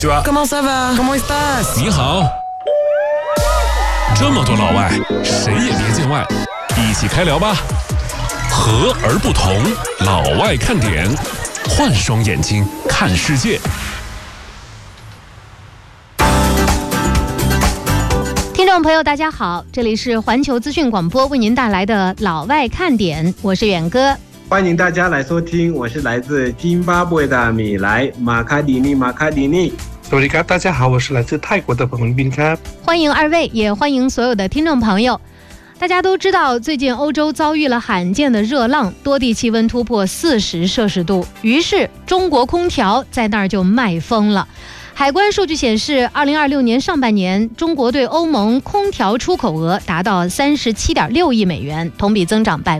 Comment ça va? Comment estás? 你好。这么多老外，谁也别见外，一起开聊吧。和而不同，老外看点，换双眼睛看世界。 听众朋友大家好，这里是环球资讯广播为您带来的老外看点，我是远哥。 欢迎大家来收听，我是来自津巴布韦的米莱马卡迪尼。 大家好，我是来自泰国的彭斌ครับ。 欢迎二位，也欢迎所有的听众朋友。大家都知道，最近欧洲遭遇了罕见的热浪，多地气温突破40摄氏度，于是中国空调在那儿就卖疯了。海关数据显示，2026年上半年，中国对欧盟空调出口额达到37.6亿美元，同比增长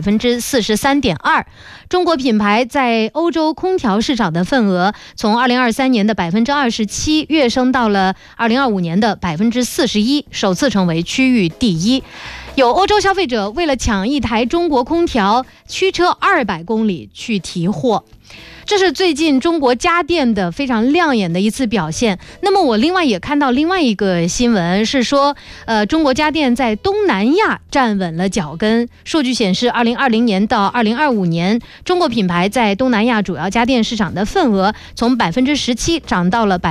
43.2%。中国品牌在欧洲空调市场的份额从2023年的27%跃升到了2025年的41%，首次成为区域第一。有欧洲消费者为了抢一台中国空调，驱车200公里去提货。这是最近中国家电的非常亮眼的一次表现。那么我另外也看到另外一个新闻是说，中国家电在东南亚站稳了脚跟。数据显示，2020年到2025年，中国品牌在东南亚主要家电市场的份额从17%涨到了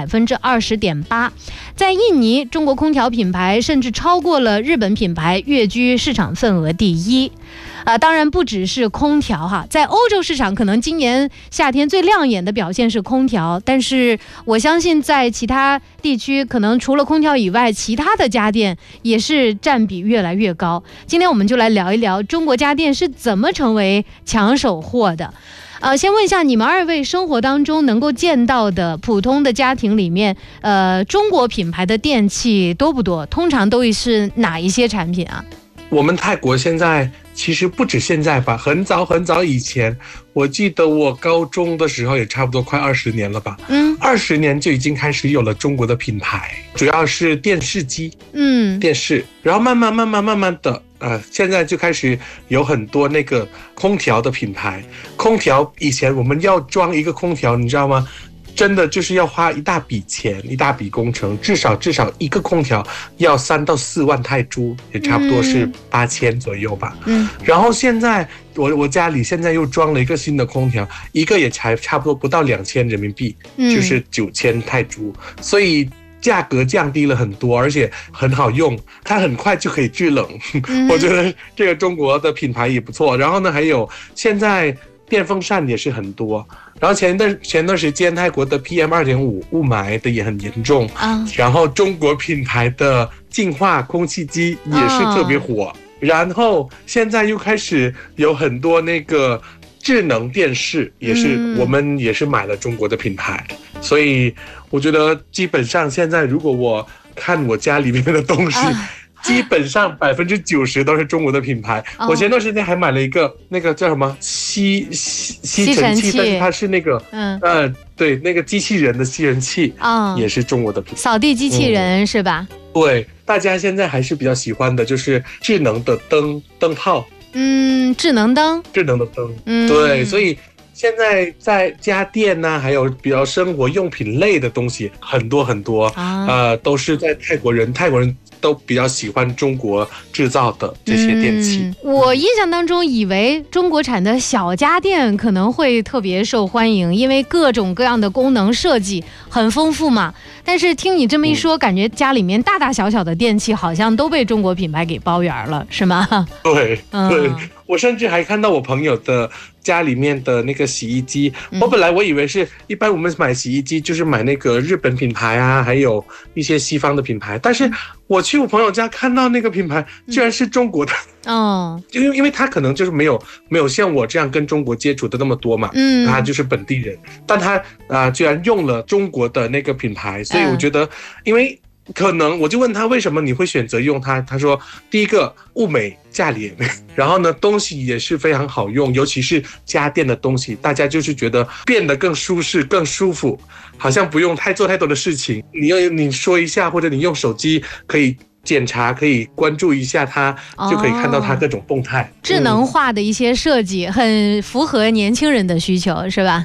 20.8%。在印尼，中国空调品牌甚至超过了日本品牌，跃居市场份额第一。当然不只是空调哈，在欧洲市场可能今年夏天最亮眼的表现是空调，但是我相信在其他地区可能除了空调以外，其他的家电也是占比越来越高。今天我们就来聊一聊中国家电是怎么成为抢手货的。先问一下你们二位生活当中能够见到的普通的家庭里面，中国品牌的电器多不多？通常都是哪一些产品啊？ 我们泰国现在其实不止现在吧，很早以前，我记得我高中的时候也差不多快20年了吧，20年就已经开始有了中国的品牌，主要是电视机，电视，然后慢慢的，现在就开始有很多那个空调的品牌。空调以前我们要装一个空调，你知道吗？真的就是要花一大笔钱，一大笔工程，至少一个空调要3到4万泰铢，也差不多是8000左右吧。然后现在我家里现在又装了一个新的空调，一个也才差不多不到2000人民币，就是9000泰铢，所以价格降低了很多，而且很好用，它很快就可以制冷。我觉得这个中国的品牌也不错。然后呢，还有现在电风扇也是很多，然后前段时间泰国的 PM2.5 雾霾的也很严重，然后中国品牌的净化空气机也是特别火，然后现在又开始有很多那个智能电视，也是我们也是买了中国的品牌，所以我觉得基本上现在如果我看我家里面的东西，基本上90%都是中国的品牌。我前段时间还买了一个那个叫什么吸尘器，但是它是那个对，那个机器人的吸尘器，也是中国的品牌。 扫地机器人是吧？ 对，大家现在还是比较喜欢的就是智能的灯泡。 智能灯， 对，所以现在在家电呢，还有比较生活用品类的东西很多，都是在泰国人都比较喜欢中国制造的这些电器。 我印象当中以为中国产的小家电可能会特别受欢迎，因为各种各样的功能设计很丰富嘛。但是听你这么一说，感觉家里面大大小小的电器好像都被中国品牌给包圆了，是吗？ 对，我甚至还看到我朋友的家里面的那个洗衣机，我本来我以为是一般我们买洗衣机就是买那个日本品牌啊，还有一些西方的品牌，但是我去我朋友家看到那个品牌居然是中国的。因为他可能就是没有像我这样跟中国接触的那么多嘛，他就是本地人，但他居然用了中国的那个品牌，所以我觉得，因为可能我就问他为什么你会选择用它，他说第一个物美价廉，然后呢东西也是非常好用，尤其是家电的东西，大家就是觉得变得更舒适更舒服，好像不用做太多的事情，你说一下，或者你用手机可以检查，可以关注一下它，就可以看到它各种动态。 智能化的一些设计，很符合年轻人的需求，是吧？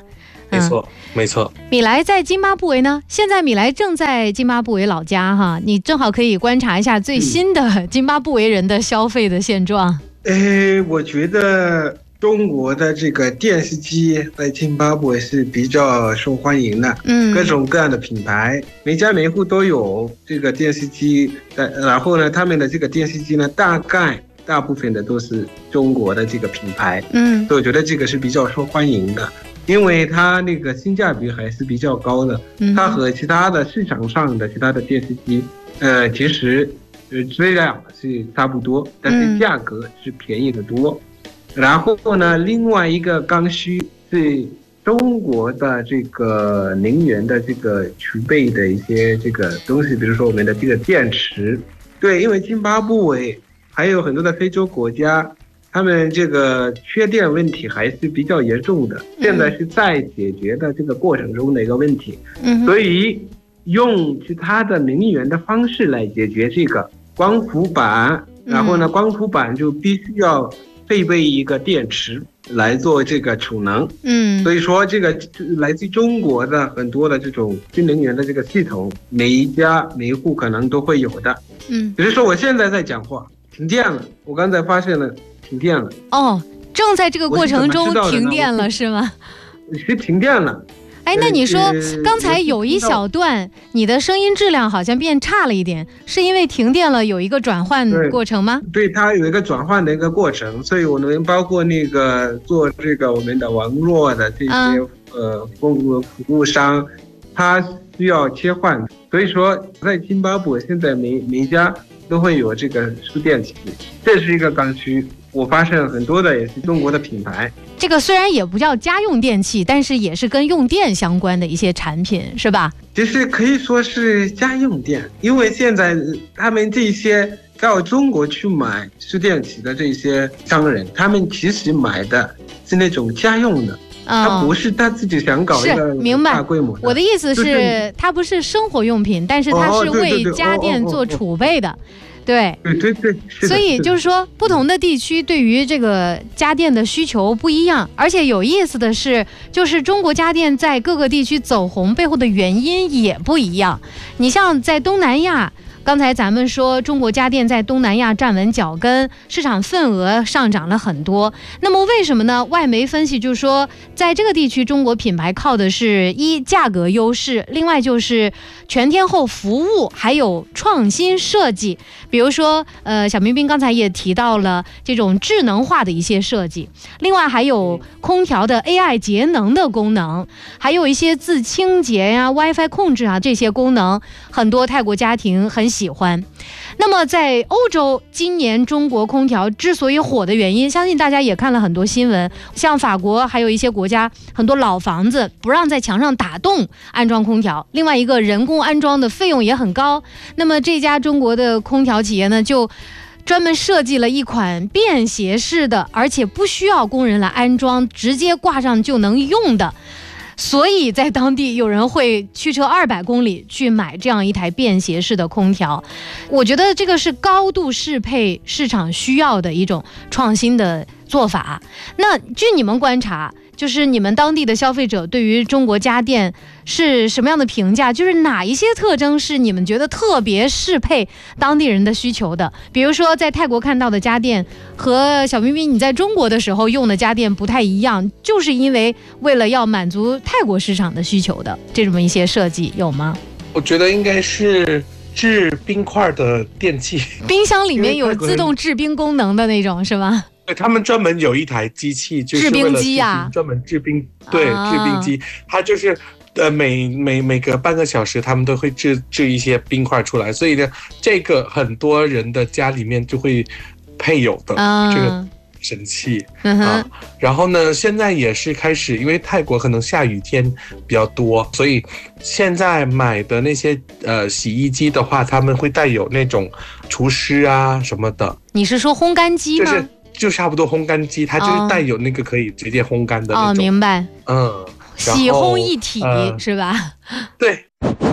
没错，没错。 米莱在津巴布韦呢，现在米莱正在津巴布韦老家哈，你正好可以观察一下最新的津巴布韦人的消费的现状。 我觉得中国的这个电视机在津巴布韦是比较受欢迎的，各种各样的品牌，每家每户都有这个电视机，然后呢，他们的这个电视机呢，大部分的都是中国的这个品牌，所以我觉得这个是比较受欢迎的，因为它那个性价比还是比较高的，它和其他的市场上的其他的电视机，其实质量是差不多，但是价格是便宜的多。然后呢，另外一个刚需是中国的这个能源的这个储备的一些这个东西，比如说我们的这个电池，对，因为津巴布韦还有很多的非洲国家，他们这个缺电问题还是比较严重的，现在是在解决的这个过程中的一个问题，所以用其他的能源的方式来解决这个光伏板，然后呢，光伏板就必须要配备一个电池来做这个储能，所以说这个来自中国的很多的这种新能源的这个系统，每一家每一户可能都会有的，比如说我现在在讲话，停电了，我刚才发现了停电了。哦， 正在这个过程中停电了是吗？ 是停电了。 哎，那你说刚才有一小段你的声音质量好像变差了一点，是因为停电了有一个转换过程吗？ 对，它有一个转换的一个过程，所以我们包括那个做这个我们的网络的这些服务商，它需要切换，所以说在津巴布韦现在每家都会有这个输电器，这是一个刚需。我发现很多的也是中国的品牌。 这个虽然也不叫家用电器，但是也是跟用电相关的一些产品，是吧？ 其实可以说是家用电，因为现在他们这些到中国去买输电器的这些商人，他们其实买的是那种家用的。他不是他自己想搞一个大规模的。 我的意思是，它不是生活用品，但是它是为家电做储备的。对，所以就是说，不同的地区对于这个家电的需求不一样，而且有意思的是，就是中国家电在各个地区走红背后的原因也不一样。你像在东南亚，刚才咱们说中国家电在东南亚站稳脚跟，市场份额上涨了很多。那么为什么呢？外媒分析就是说，在这个地区中国品牌靠的是一价格优势，另外就是全天候服务，还有创新设计。比如说小冰冰刚才也提到了这种智能化的一些设计，另外还有空调的 AI 节能的功能，还有一些自清洁呀、WiFi 控制啊，这些功能很多泰国家庭很喜欢。那么在欧洲，今年中国空调之所以火的原因，相信大家也看了很多新闻，像法国还有一些国家，很多老房子不让在墙上打洞安装空调，另外一个人工安装的费用也很高。那么这家中国的空调企业呢，就专门设计了一款便携式的，而且不需要工人来安装，直接挂上就能用的。所以在当地有人会驱车200公里去买这样一台便携式的空调。我觉得这个是高度适配市场需要的一种创新的做法。那据你们观察，就是你们当地的消费者对于中国家电是什么样的评价？就是哪一些特征是你们觉得特别适配当地人的需求的？比如说在泰国看到的家电和小冰冰你在中国的时候用的家电不太一样，就是因为为了要满足泰国市场的需求的这种一些设计有吗？ 我觉得应该是制冰块的电器， 冰箱里面有自动制冰功能的那种是吧？ 对，他们专门有一台机器，就是为了制冰机啊，专门制冰，对，制冰机，它就是每隔半个小时，他们都会制一些冰块出来，所以呢，这个很多人的家里面就会配有的这个神器啊。然后呢，现在也是开始，因为泰国可能下雨天比较多，所以现在买的那些洗衣机的话，他们会带有那种除湿啊什么的。你是说烘干机吗？ 就差不多烘干机，它就是带有那个可以直接烘干的那种。 明白。洗烘一体是吧？ 对。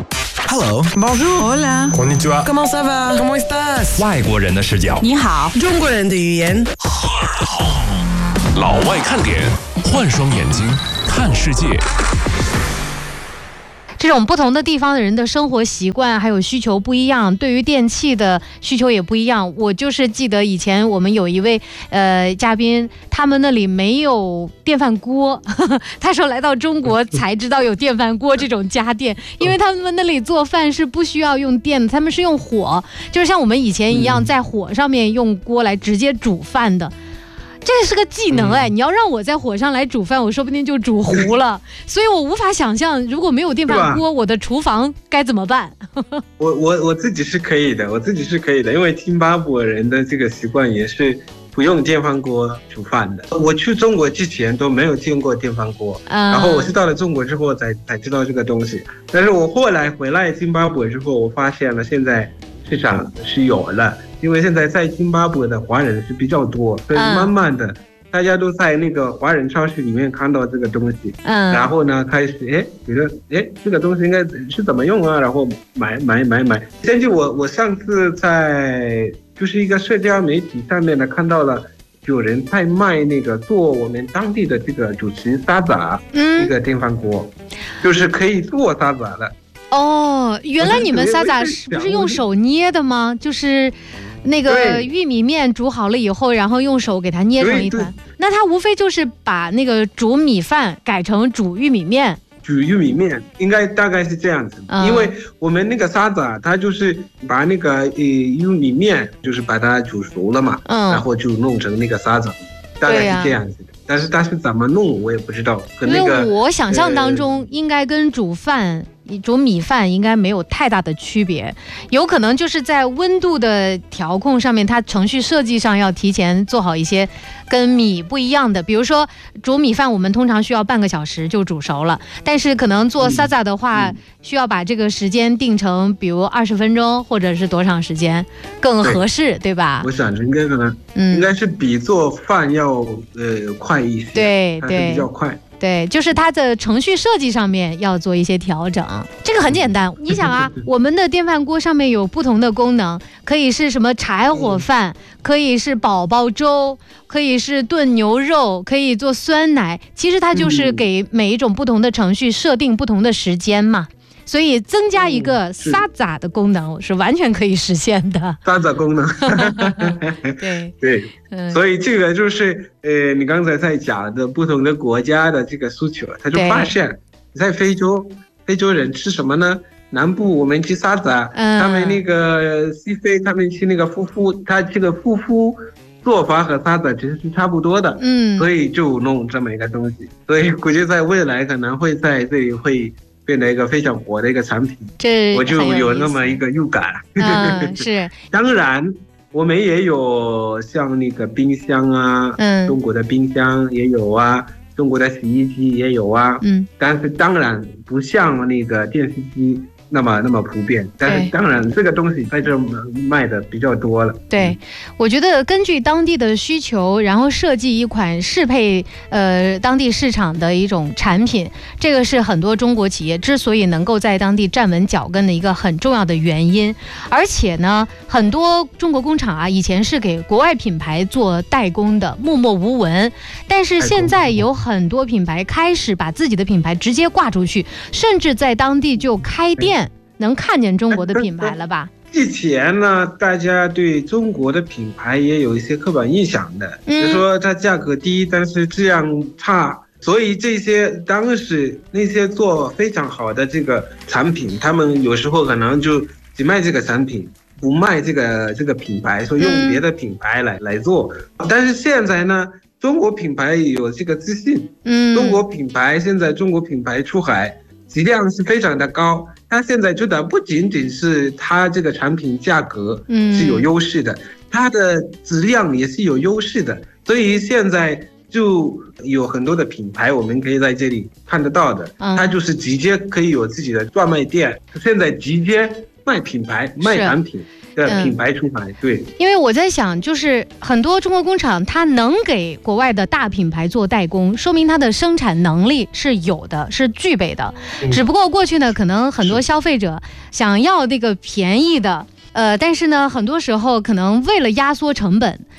Hello, bonjour, hola, konnichiwa. ¿Cómo ça va? ¿Cómo estás? 外国人的视角， 你好，中国人的语言。 老外看点，换双眼睛看世界。 这种不同的地方的人的生活习惯还有需求不一样，对于电器的需求也不一样。我就是记得以前我们有一位嘉宾，他们那里没有电饭锅，他说来到中国才知道有电饭锅这种家电，因为他们那里做饭是不需要用电的，他们是用火，就是像我们以前一样在火上面用锅来直接煮饭的。这是个技能哎，你要让我在火上来煮饭，我说不定就煮糊了。所以我无法想象，如果没有电饭锅，我的厨房该怎么办？ 我自己是可以的，因为津巴布韦人的这个习惯也是不用电饭锅煮饭的。我去中国之前都没有见过电饭锅，然后我是到了中国之后才知道这个东西。但是我后来回来津巴布韦之后，我发现了现在市场是有了。因为现在在津巴布韦的华人是比较多，所以慢慢的大家都在那个华人超市里面看到这个东西，然后呢开始觉得这个东西应该是怎么用啊，然后买。甚至我上次在就是一个社交媒体上面呢看到了有人在卖那个做我们当地的这个主食沙扎，一个电饭锅，就是可以做沙扎的。 哦，原来你们沙扎是不是用手捏的吗？就是那个玉米面煮好了以后，然后用手给它捏成一团。那它无非就是把那个煮米饭改成煮玉米面。 煮玉米面应该大概是这样子，因为我们那个沙扎它就是把那个玉米面就是把它煮熟了嘛，然后就弄成那个沙扎，大概是这样子的。但是怎么弄我也不知道，跟那个因为我想象当中应该跟煮米饭应该没有太大的区别，有可能就是在温度的调控上面，它程序设计上要提前做好一些跟米不一样的。比如说煮米饭我们通常需要半个小时就煮熟了，但是可能做沙扎的话需要把这个时间定成比如20分钟或者是多长时间更合适， 对吧？ 我想应该可能应该是比做饭要快一些， 对， 比较快。 对，就是它的程序设计上面要做一些调整。这个很简单，你想啊，我们的电饭锅上面有不同的功能，可以是什么柴火饭，可以是宝宝粥，可以是炖牛肉，可以做酸奶。其实它就是给每一种不同的程序设定不同的时间嘛。所以增加一个沙扎的功能是完全可以实现的。 沙扎功能，对，所以这个就是你刚才在讲的不同的国家的这个诉求，他就发现在非洲人吃什么呢？南部我们吃沙扎，他们那个西非他们吃那个夫妇，他这个夫妇做法和沙扎其实是差不多的，所以就弄这么一个东西。所以估计在未来可能会在这里会变得一个非常火的一个产品，我就有那么一个预感。 是， 当然我们也有像那个冰箱啊，中国的冰箱也有啊，中国的洗衣机也有啊，但是当然不像那个电视机那么普遍，但是当然这个东西在这卖的比较多了。 对，我觉得根据当地的需求，然后设计一款适配当地市场的一种产品，这个是很多中国企业之所以能够在当地站稳脚跟的一个很重要的原因。而且呢，很多中国工厂啊，以前是给国外品牌做代工的，默默无闻，但是现在有很多品牌开始把自己的品牌直接挂出去，甚至在当地就开店。能看见中国的品牌了吧？ 之前呢，大家对中国的品牌也有一些刻板印象的，比如说它价格低，但是质量差，所以这些当时那些做非常好的这个产品，他们有时候可能就只卖这个产品，不卖这个品牌，说用别的品牌来做。但是现在呢，中国品牌有这个自信，中国品牌出海质量是非常的高。它现在做的不仅仅是它这个产品价格是有优势的，它的质量也是有优势的，所以现在就有很多的品牌我们可以在这里看得到的，它就是直接可以有自己的专卖店，现在直接卖品牌卖产品的品牌出海。对， 因为我在想，就是很多中国工厂它能给国外的大品牌做代工，说明它的生产能力是有的，是具备的。只不过过去呢，可能很多消费者想要那个便宜的，但是呢，很多时候可能为了压缩成本，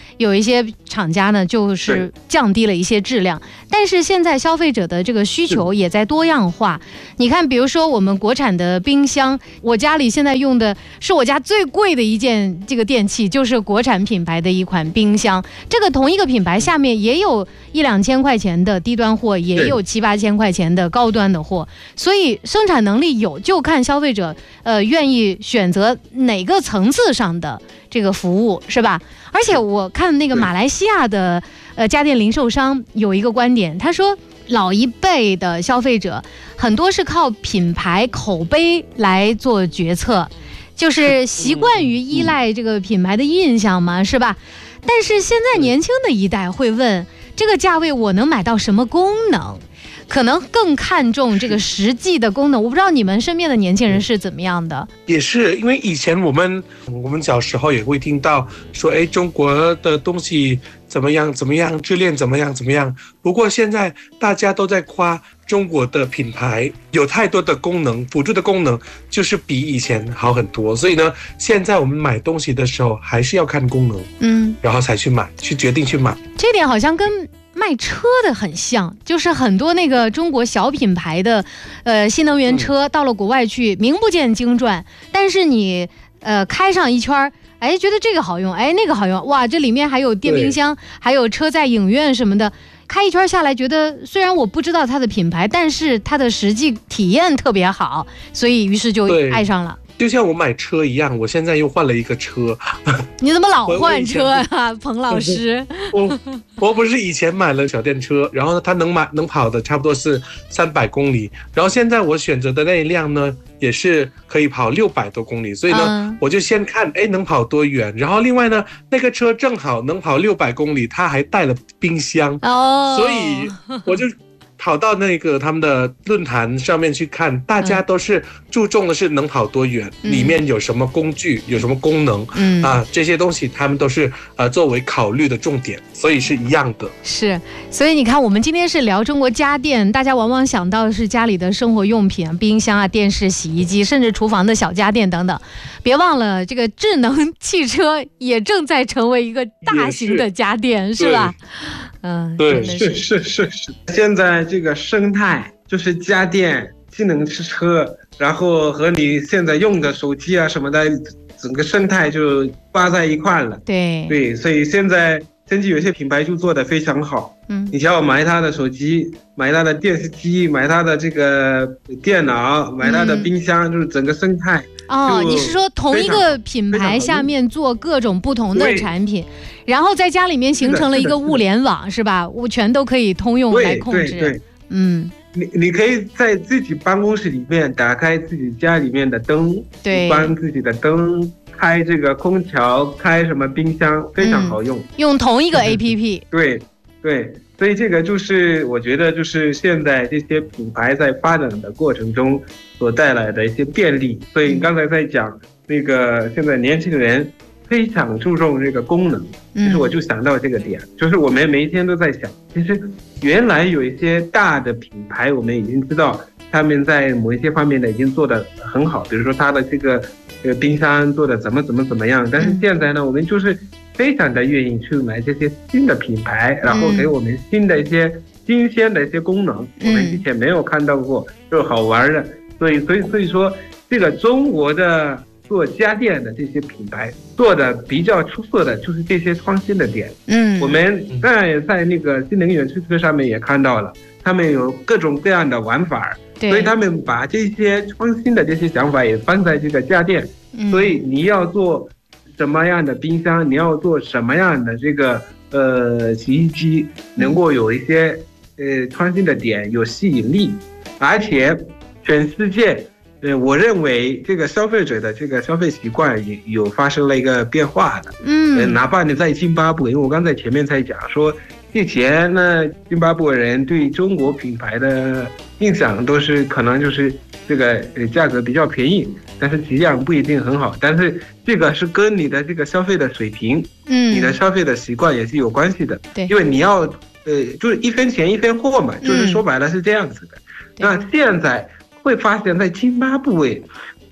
有一些厂家呢就是降低了一些质量，但是现在消费者的这个需求也在多样化。你看，比如说我们国产的冰箱，我家里现在用的是我家最贵的一件这个电器，就是国产品牌的一款冰箱。这个同一个品牌下面也有1-2千块钱的低端货，也有7-8千块钱的高端的货，所以生产能力有，就看消费者愿意选择哪个层次上的这个服务，是吧？而且我看那个马来西亚的家电零售商有一个观点，他说老一辈的消费者很多是靠品牌口碑来做决策，就是习惯于依赖这个品牌的印象嘛，是吧？但是现在年轻的一代会问，这个价位我能买到什么功能？可能更看重这个实际的功能。我不知道你们身边的年轻人是怎么样的。 也是因为以前我们小时候也会听到说，中国的东西怎么样怎么样，质量怎么样怎么样。不过现在大家都在夸中国的品牌有太多的功能，辅助的功能就是比以前好很多。所以呢，现在我们买东西的时候还是要看功能，然后才去买，去决定去买。 这点好像跟卖车的很像，就是很多那个中国小品牌的新能源车到了国外去，名不见经传，但是你开上一圈，觉得这个好用，那个好用，哇，这里面还有电冰箱，还有车载影院什么的，开一圈下来，觉得虽然我不知道它的品牌，但是它的实际体验特别好，所以于是就爱上了。 就像我买车一样，我现在又换了一个车。 你怎么老换车啊，彭老师？ 我不是以前买了小电车，然后呢，它能跑的差不多是300公里，然后现在我选择的那一辆呢，也是可以跑600多公里，所以呢，我就先看能跑多远，然后另外呢，那个车正好能跑600公里，它还带了冰箱，所以我就跑到那个他们的论坛上面去看，大家都是注重的是能跑多远，里面有什么工具，有什么功能，这些东西他们都是作为考虑的重点，所以是一样的。 是，所以你看，我们今天是聊中国家电，大家往往想到的是家里的生活用品，冰箱啊、电视、洗衣机，甚至厨房的小家电等等。别忘了，这个智能汽车也正在成为一个大型的家电，是吧？ 对， 是。现在这个生态就是家电、智能汽车，然后和你现在用的手机啊什么的，整个生态就挂在一块了。对，所以现在甚至有些品牌就做得非常好。你像我买他的手机，买他的电视机，买他的这个电脑，买他的冰箱，就是整个生态。 你是说同一个品牌下面做各种不同的产品，然后在家里面形成了一个物联网，是吧？全都可以通用来控制。 对，你可以在自己办公室里面打开自己家里面的灯，关自己的灯，开这个空调，开什么冰箱，非常好用。 用同一个 APP。 对，所以这个就是我觉得就是现在这些品牌在发展的过程中所带来的一些便利。所以刚才在讲那个现在年轻人非常注重这个功能，其实我就想到这个点，就是我们每一天都在想，其实原来有一些大的品牌，我们已经知道他们在某一些方面呢已经做得很好，比如说他的这个冰箱做的怎么样，但是现在呢，我们就是非常的愿意去买这些新的品牌，然后给我们新的一些新鲜的一些功能，我们之前没有看到过，就是好玩的。所以说，这个中国的做家电的这些品牌做的比较出色的就是这些创新的点。我们在那个新能源汽车上面也看到了，他们有各种各样的玩法，所以他们把这些创新的这些想法也放在这个家电。所以你要做什么样的冰箱，你要做什么样的这个洗衣机，能够有一些创新的点，有吸引力，而且全世界我认为这个消费者的这个消费习惯也有发生了一个变化的。哪怕你在津巴布韦，因为我刚才前面才讲说，以前呢津巴布韦人对中国品牌的印象都是可能就是这个价格比较便宜，但是质量不一定很好，但是这个是跟你的这个消费的水平，你的消费的习惯也是有关系的。因为你要就是一分钱一分货嘛，就是说白了是这样子的。那现在会发现在津巴布韦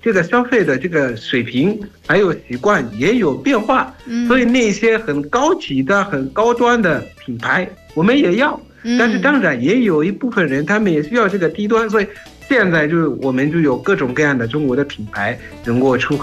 这个消费的这个水平还有习惯也有变化，所以那些很高级的很高端的品牌我们也要，但是当然也有一部分人他们也需要这个低端，所以现在我们就有各种各样的中国的品牌能够出口。